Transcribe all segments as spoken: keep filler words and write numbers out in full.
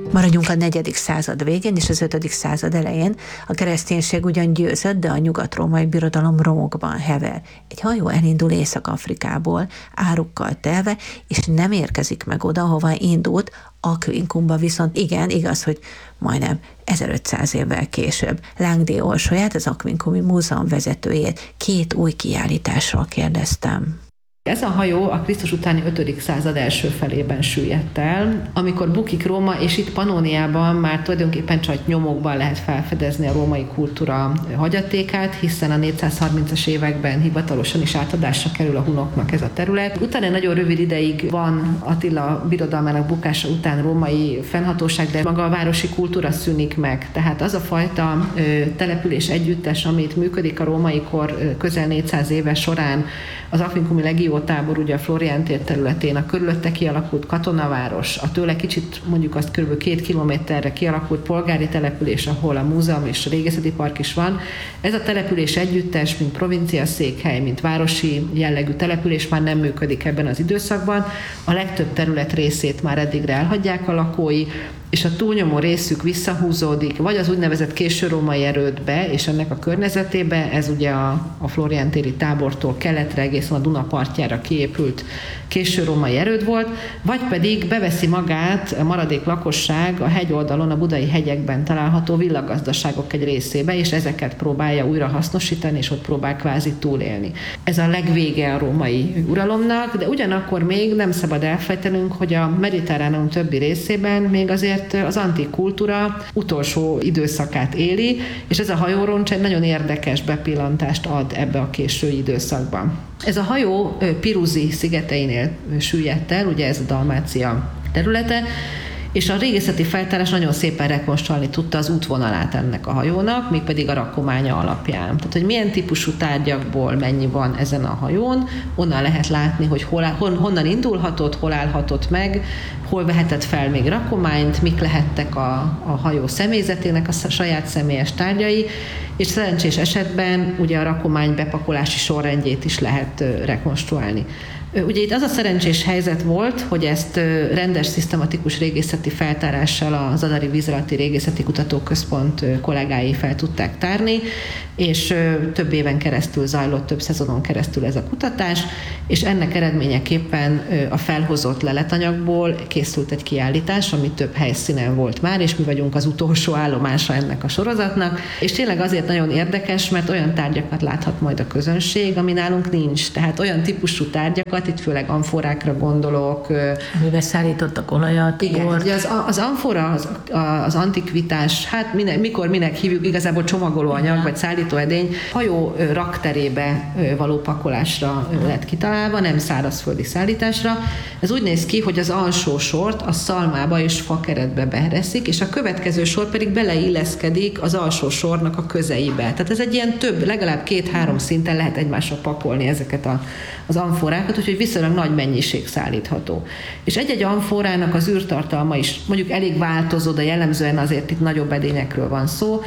Maradjunk a negyedik század végén és az ötödik század elején. A kereszténység ugyan győzött, de a nyugat-római birodalom romokban hever. Egy hajó elindul Észak-Afrikából, árukkal telve, és nem érkezik meg oda, hova indult, Aquincumba viszont igen, igaz, hogy majdnem ezerötszáz évvel később. Langdé Orsolyát, az Aquincumi Múzeum vezetőjét két új kiállításról kérdeztem. Ez a hajó a Krisztus utáni ötödik század első felében süllyedt el, amikor bukik Róma, és itt Pannóniában már tulajdonképpen csak nyomokban lehet felfedezni a római kultúra hagyatékát, hiszen a négyszázharmincas években hivatalosan is átadásra kerül a hunoknak ez a terület. Utána nagyon rövid ideig van Attila birodalmának bukása után római fennhatóság, de maga a városi kultúra szűnik meg. Tehát az a fajta ö, település együttes, amit működik a római kor közel négyszáz éve során, az Aquincumi legiótábor ugye a Florián tér területén, a körülötte kialakult katonaváros, a tőle kicsit mondjuk azt kb. két kilométerre kialakult polgári település, ahol a múzeum és a régészeti park is van. Ez a település együttes, mint provincia székhely, mint városi jellegű település már nem működik ebben az időszakban. A legtöbb terület részét már eddigre elhagyják a lakói, és a túlnyomó részük visszahúzódik, vagy az úgynevezett késő-római erődbe, és ennek a környezetébe, ez ugye a, a Florián téri tábortól keletre, egészen a Duna partjára kiépült késő-római erőd volt, vagy pedig beveszi magát a maradék lakosság a hegyoldalon, a budai hegyekben található villagazdaságok egy részébe, és ezeket próbálja újra hasznosítani, és ott próbál kvázi túlélni. Ez a legvége a római uralomnak, de ugyanakkor még nem szabad elfejtenünk, hogy a mediterráneum többi részében még azért az antik kultúra utolsó időszakát éli, és ez a hajóroncs egy nagyon érdekes bepillantást ad ebbe a késői időszakban. Ez a hajó Piruzi szigeteinél süllyedt el, ugye ez a Dalmácia területe, és a régészeti feltárás nagyon szépen rekonstruálni tudta az útvonalát ennek a hajónak, mégpedig a rakománya alapján. Tehát, hogy milyen típusú tárgyakból mennyi van ezen a hajón, onnan lehet látni, hogy hol, hon, honnan indulhatott, hol állhatott meg, hol vehetett fel még rakományt, mik lehettek a, a hajó személyzetének a saját személyes tárgyai, és szerencsés esetben ugye a rakomány bepakolási sorrendjét is lehet rekonstruálni. Ugye itt az a szerencsés helyzet volt, hogy ezt rendes, szisztematikus régészeti feltárással a Zadari Vízalatti Régészeti Kutatóközpont kollégái fel tudták tárni, és több éven keresztül zajlott, több szezonon keresztül ez a kutatás, és ennek eredményeképpen a felhozott leletanyagból készült egy kiállítás, ami több helyszínen volt már, és mi vagyunk az utolsó állomása ennek a sorozatnak, és tényleg azért nagyon érdekes, mert olyan tárgyakat láthat majd a közönség, ami nálunk nincs, tehát olyan típusú tárgyakat, itt főleg amforákra gondolok. Amivel szállítottak olajat, igen, ugye az, az amfora, az, az antikvitás, hát minek, mikor, minek hívjuk, igazából csomagolóanyag, ja. vagy szállítóedény, hajó rakterébe való pakolásra lett kitalálva, nem szárazföldi szállításra. Ez úgy néz ki, hogy az alsó sort a szalmába és fakeretbe bereszik, és a következő sor pedig beleilleszkedik az alsó sornak a közeibe. Tehát ez egy ilyen több, legalább két-három szinten lehet egymásra pakolni ezeket a, az amforákat, úgyhogy viszonylag nagy mennyiség szállítható. És egy-egy amforának az űrtartalma is mondjuk elég változó, de jellemzően azért itt nagyobb edényekről van szó,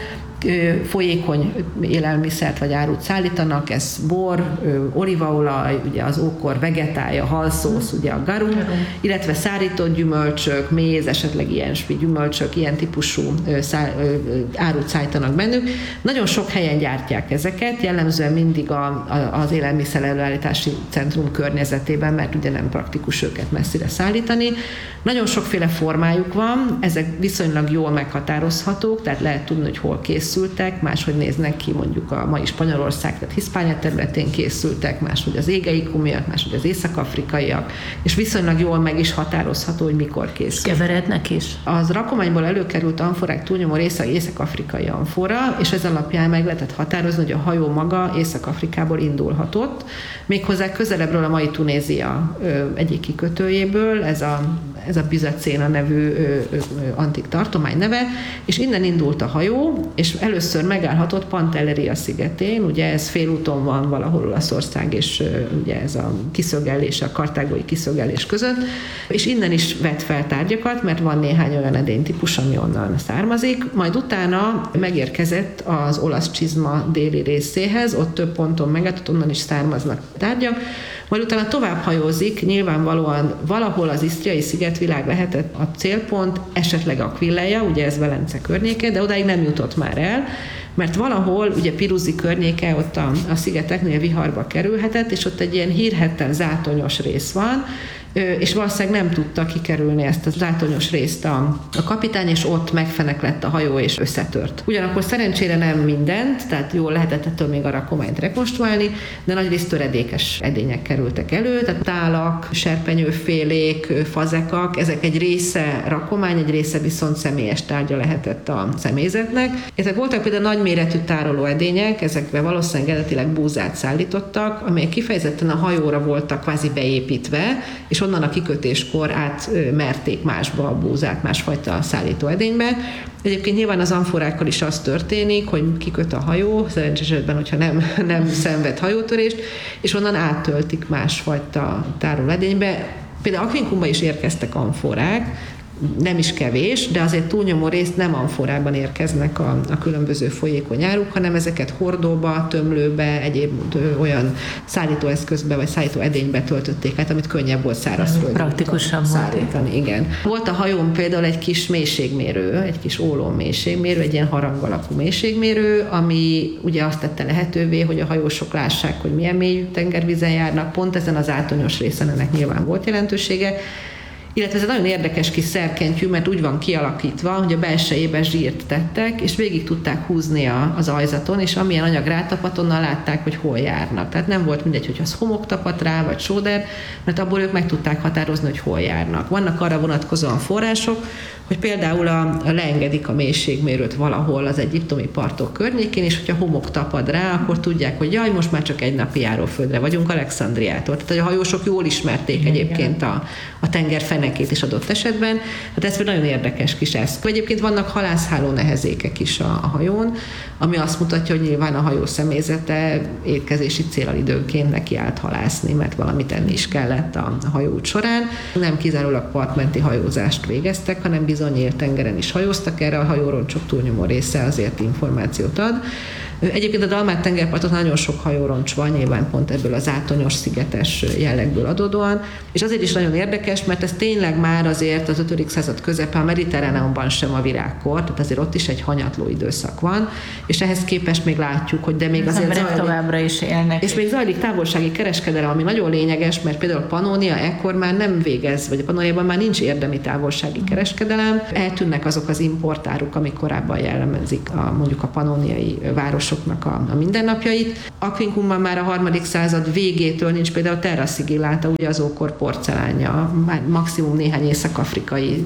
folyékony élelmiszert vagy árut szállítanak, ez bor, olívaolaj, ugye az ókor vegetája, halszósz, ugye a garum, garum, illetve szárított gyümölcsök, méz, esetleg ilyen gyümölcsök, ilyen típusú árut szállítanak bennük. Nagyon sok helyen gyártják ezeket, jellemzően mindig a, a, az élelmiszer előállítási centrum környezetében, mert ugye nem praktikus őket messzire szállítani. Nagyon sokféle formájuk van, ezek viszonylag jól meghatározhatók, tehát lehet tudni, hogy hol készültek, máshogy néznek ki mondjuk a mai Spanyolország, tehát Hiszpánia területén készültek, máshogy az égeikumiak, máshogy az észak-afrikaiak, és viszonylag jól meg is határozható, hogy mikor készült. Keverednek is? Az rakományból előkerült amforák túlnyomó része észak-afrikai amfora, és ez alapján meg lehetett határozni, hogy a hajó maga Észak-Afrikából indulhatott, méghozzá közelebbről a mai Tunézia egyik kikötőjéből, ez a ez a Byzacéna nevű ö, ö, antik tartomány neve, és innen indult a hajó, és először megállhatott Pantelleria szigetén, ugye ez félúton van valahol Olaszország, és ö, ugye ez a kiszögellés, a kartágói kiszögellés között, és innen is vett fel tárgyakat, mert van néhány olyan edénytípus, ami onnan származik, majd utána megérkezett az olasz csizma déli részéhez, ott több ponton megálltott, onnan is származnak tárgyak, Majd utána tovább hajózik, nyilvánvalóan valahol az isztriai szigetvilág lehetett a célpont, esetleg Aquileia, ugye ez Velence környéke, de odáig nem jutott már el, mert valahol, ugye Piruzi környéke, ott a, a szigeteknél viharba kerülhetett, és ott egy ilyen hírhedten zátonyos rész van, és valószínűleg nem tudta kikerülni ezt a zátonyos részt a, a kapitány, és ott megfeneklett a hajó, és összetört. Ugyanakkor szerencsére nem mindent, tehát jól lehetett ettől még a rakományt rekonstruálni, de nagyrészt töredékes edények kerültek elő, tehát tálak, serpenyőfélék, fazekak, ezek egy része rakomány, egy része viszont személyes tárgya lehetett a személyzetnek. Ezek voltak például nagyméretű tároló edények, ezekbe valószínűleg eredetileg búzát szállítottak, amelyek kifejezetten a hajóra voltak kvázi beépítve, és onnan a kikötéskor átmerték másba a búzát, másfajta szállítóedénybe. Egyébként nyilván az amforákkal is az történik, hogy kiköt a hajó, szerencsés esetben, hogyha nem, nem szenved hajótörést, és onnan áttöltik másfajta tárolóedénybe. Például Aquincumba is érkeztek amforák, nem is kevés, de azért túlnyomó részt nem amforában érkeznek a, a különböző folyékony áruk, hanem ezeket hordóba, tömlőbe, egyéb olyan szállítóeszközbe vagy szállítóedénybe töltötték át, amit könnyebb volt szárazföldön praktikusabb szállítani. Igen. Volt a hajón például egy kis mélységmérő, egy kis óló mélységmérő, egy ilyen harang alakú mélységmérő, ami ugye azt tette lehetővé, hogy a hajósok lássák, hogy milyen mélyű tengervízen járnak, pont ezen az átonyos részen ennek nyilván volt jelentősége. Illetve ez egy nagyon érdekes kis szerkentyű, mert úgy van kialakítva, hogy a belsejében zsírt tettek, és végig tudták húzni a, az ajzaton, és amilyen anyag rátapadt, onnan látták, hogy hol járnak. Tehát nem volt mindegy, hogy az homok tapadt rá, vagy sóder, mert abból ők meg tudták határozni, hogy hol járnak. Vannak arra vonatkozóan források, hogy például a, a leengedik a mélységmérőt valahol az egyiptomi partok környékén, és hogyha homok tapad rá, akkor tudják, hogy jaj, most már csak egy napi járóföldre vagyunk Alexandriától. Tehát a hajósok jól ismerték egyébként a, a tenger fenekét is adott esetben. Hát ez nagyon érdekes kis eszköz. Egyébként vannak halászháló nehezékek is a, a hajón, ami azt mutatja, hogy nyilván a hajó személyzete étkezési céllal időnként neki állt halászni, mert valamit enni is kellett a, a hajóút során. Nem kizárólag partmenti hajózást végeztek, hanem bizony nyílt tengeren is hajóztak, erre a hajóroncsok túlnyomó része azért információt ad. Egyébként a Dalmát tengerparton nagyon sok hajóroncs van, nyilván pont ebből az átonyos szigetes jellegből adódóan, és azért is nagyon érdekes, mert ez tényleg már azért az ötödik század közepe a Mediterráneumban sem a virágkor, tehát azért ott is egy hanyatló időszak van, és ehhez képest még látjuk, hogy de még az azért zajlik, továbbra is élnek. És még zajlik távolsági kereskedelem, ami nagyon lényeges, mert például Pannonia ekkor már nem végez, vagy a Pannoniában már nincs érdemi távolsági kereskedelem, eltűnnek azok az importáruk, amik korábban jellemezik a, mondjuk a pannoniai város a, a mindennapjait. Aquincumban már a harmadik század végétől nincs például terra sigillata, ugye az ókor porcelánja, már maximum néhány észak-afrikai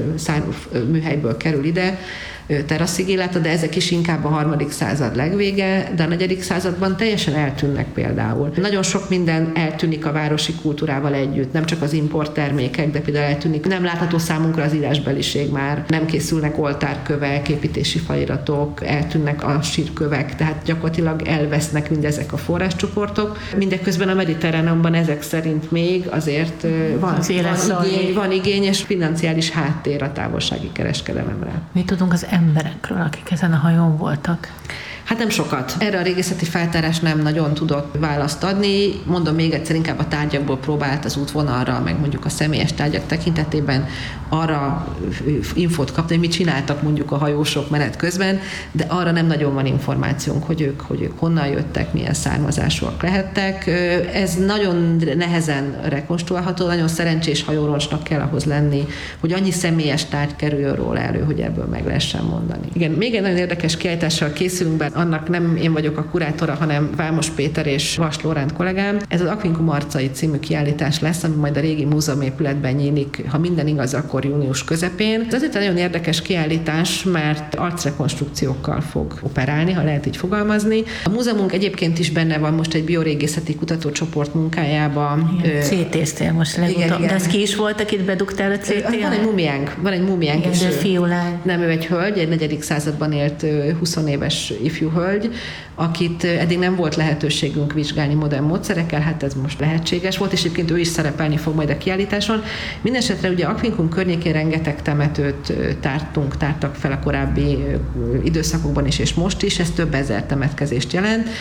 műhelyből kerül ide, terra sigillata, de ezek is inkább a harmadik század legvége, de a negyedik században teljesen eltűnnek például. Nagyon sok minden eltűnik a városi kultúrával együtt, nem csak az import termékek, de például eltűnik. Nem látható számunkra az írásbeliség már, nem készülnek oltárkövek, építési feliratok, eltűnnek a sírkövek, tehát gyakorlatilag elvesznek mindezek a forráscsoportok. Mindeközben a Mediterráneumban ezek szerint még azért van, az van, igény, van igény és financiális háttér a távolsági kereskedelemre. Mi tudunk az emberekről, akik ezen a hajón voltak? Hát nem sokat. Erre a régészeti feltárás nem nagyon tudott választ adni. Mondom még egyszer, inkább a tárgyakból próbált az útvonalra, meg mondjuk a személyes tárgyak tekintetében arra infót kapni, hogy mit csináltak mondjuk a hajósok menet közben, de arra nem nagyon van információnk, hogy ők, hogy ők honnan jöttek, milyen származásúak lehettek. Ez nagyon nehezen rekonstruálható, nagyon szerencsés hajóroncsnak kell ahhoz lenni, hogy annyi személyes tárgy kerüljön róla elő, hogy ebből meg lehessen mondani. Igen, még egy nagyon érdekes kiállítással készülünk be, annak nem én vagyok a kurátora, hanem Vámos Péter és Vas Lóránt kollégám. Ez az Aquincum arcai című kiállítás lesz, ami majd a régi múzeumépületben nyílik, ha minden igaz, akkor június közepén. Ez azért egy nagyon érdekes kiállítás, mert arcrekonstrukciókkal fog operálni, ha lehet így fogalmazni. A múzeumunk egyébként is benne van most egy biorégészeti kutatócsoport munkájában. cé té-ztél most legutóbb. Igen, igen. De ez ki is volt, akit bedugtál a cé té? Van egy mumiánk, van egy mumiánk. Igen, de fiúlány. Nem, ő egy hölgy, egy negyedik században élt húsz éves ifjú hölgy, akit eddig nem volt lehetőségünk vizsgálni modern módszerekkel, hát ez most lehetséges volt, és egyébként ő is szerepelni fog majd a kiállításon. Mindenesetre ugye Aquincum környékén rengeteg temetőt tártunk, tártak fel a korábbi időszakokban is, és most is, ez több ezer temetkezést jelent.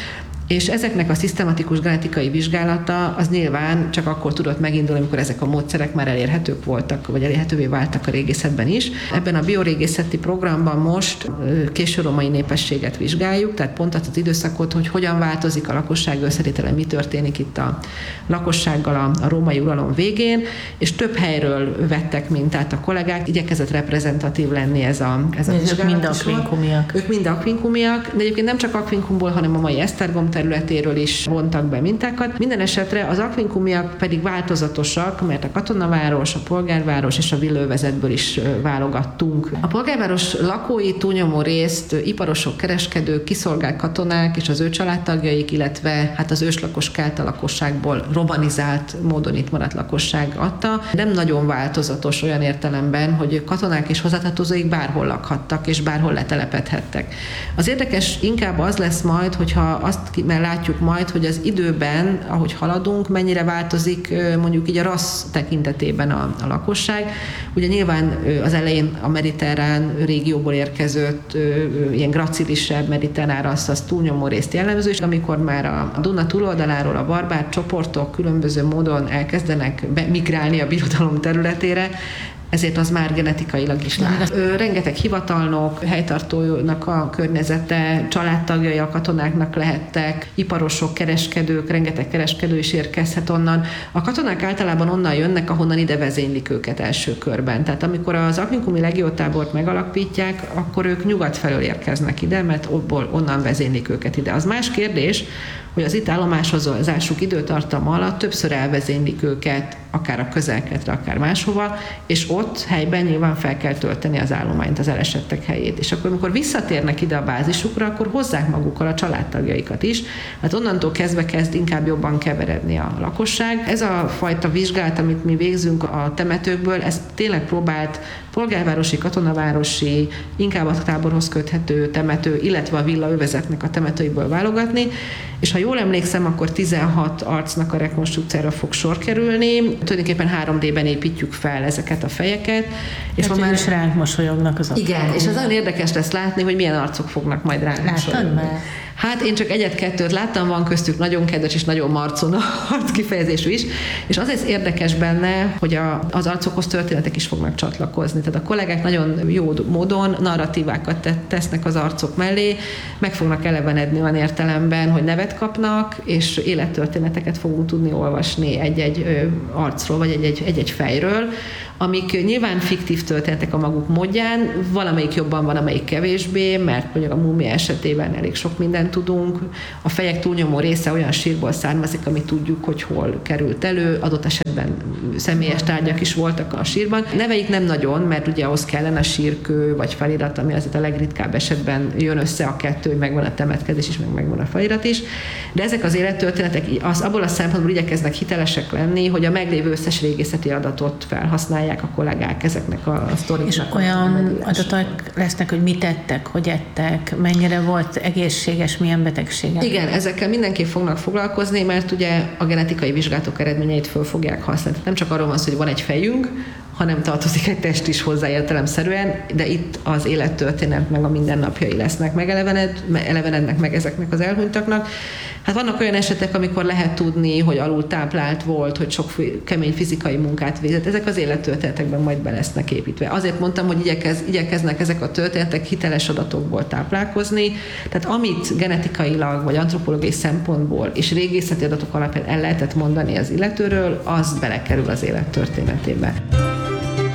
És ezeknek a szisztematikus genetikai vizsgálata az nyilván csak akkor tudott megindulni, amikor ezek a módszerek már elérhetők voltak, vagy elérhetővé váltak a régészetben is. Ebben a biorégészeti programban most késő-római népességet vizsgáljuk, tehát pont azt az időszakot, hogy hogyan változik a lakosság összetétele, mi történik itt a lakossággal a, a római uralom végén, és több helyről vettek mintát a kollégák, igyekezett reprezentatív lenni ez a, ez a vizsgálat. Ők mind akvinkumiak. Ők mind akvinkumiak, de egyébként nem csak akvinkumból, hanem a mai Esztergom területéről is vontak be mintákat. Minden esetre az akvinkumiak pedig változatosak, mert a katonaváros, a polgárváros és a villővezetből is válogattunk. A polgárváros lakói túlnyomó részt iparosok, kereskedők, kiszolgált katonák és az ő családtagjaik, illetve hát az őslakos kelta lakosságból romanizált módon itt maradt lakosság adta. Nem nagyon változatos olyan értelemben, hogy katonák és hozzátartozóik bárhol lakhattak és bárhol letelepedhettek. Az érdekes inkább az lesz majd, hogyha azt mert látjuk majd, hogy az időben, ahogy haladunk, mennyire változik mondjuk így a rassz tekintetében a, a lakosság. Ugye nyilván az elején a mediterrán régióból érkezett ilyen gracilisebb mediterrán rassz az túlnyomó részt jellemző, és amikor már a Duna túloldaláról a barbár csoportok különböző módon elkezdenek migrálni a birodalom területére, ezért az már genetikailag is lát. Rengeteg hivatalnok, helytartónak a környezete, családtagjai a katonáknak lehettek, iparosok, kereskedők, rengeteg kereskedő is érkezhet onnan. A katonák általában onnan jönnek, ahonnan ide vezénylik őket első körben. Tehát amikor az akvinkumi legiótábort megalapítják, akkor ők nyugat felől érkeznek ide, mert abból onnan vezénylik őket ide. Az más kérdés, hogy az itt állomásozásuk időtartama alatt többször elvezénylik őket, akár a közelketre, akár máshova, és ott helyben nyilván fel kell tölteni az állományt, az elesettek helyét. És akkor, amikor visszatérnek ide a bázisukra, akkor hozzák magukkal a családtagjaikat is. Hát onnantól kezdve kezd inkább jobban keveredni a lakosság. Ez a fajta vizsgálat, amit mi végzünk a temetőkből, ez tényleg próbált polgárvárosi, katonavárosi, inkább a táborhoz köthető temető, illetve a villaövezetnek a temetőiből válogatni, és ha jól emlékszem, akkor tizenhat arcnak a rekonstrukcióra fog sor kerülni. Tulajdonképpen három dében építjük fel ezeket a fejeket. És már is ránk mosolyognak az igen, arcok. És az nagyon érdekes lesz látni, hogy milyen arcok fognak majd ránk mosolyogni. Már? Hát én csak egyet-kettőt láttam, van köztük nagyon kedves és nagyon marcona arc kifejezésű is, és az ez érdekes benne, hogy a, az arcokhoz történetek is fognak csatlakozni. Tehát a kollégák nagyon jó módon narratívákat tesznek az arcok mellé, meg fognak elevenedni olyan értelemben, hogy nevet kapnak, és élettörténeteket fogunk tudni olvasni egy-egy arcról, vagy egy-egy, egy-egy fejről, amik nyilván fiktív történetek a maguk módján, valamelyik jobban van, amelyik kevésbé, mert mondjuk a múmia esetében elég sok mindent tudunk. A fejek túlnyomó része olyan sírból származik, amit tudjuk, hogy hol került elő, adott esetben személyes tárgyak is voltak a sírban. Neveik nem nagyon, mert ugye ahhoz kellene a sírkő vagy felirat, ami azért a legritkább esetben jön össze a kettő, hogy megvan a temetkezés is, meg megvan a felirat is. De ezek az élettörténetek az abból a szempontból igyekeznek hitelesek lenni, hogy a meglévő összes régészeti adatot felhasználják a kollégák ezeknek a sztoriknak. És olyan adatok lesznek, hogy mit ettek, hogy ettek, mennyire volt egészséges, milyen betegségek? Igen, ezekkel mindenképp fognak foglalkozni, mert ugye a genetikai vizsgálatok eredményeit föl fogják használni. Nem csak arról van szó, hogy van egy fejünk, hanem tartozik egy test is hozzá értelemszerűen, de itt az élettörténet meg a mindennapjai lesznek megelevened, elevenednek meg ezeknek az elhunytaknak. Hát vannak olyan esetek, amikor lehet tudni, hogy alul táplált volt, hogy sok kemény fizikai munkát végzett. Ezek az élettörténetekben majd be lesznek építve. Azért mondtam, hogy igyekez, igyekeznek ezek a történetek hiteles adatokból táplálkozni. Tehát amit genetikailag vagy antropológiai szempontból és régészeti adatok alapján el lehetett mondani az illetőről, az belekerül az élettörténetébe.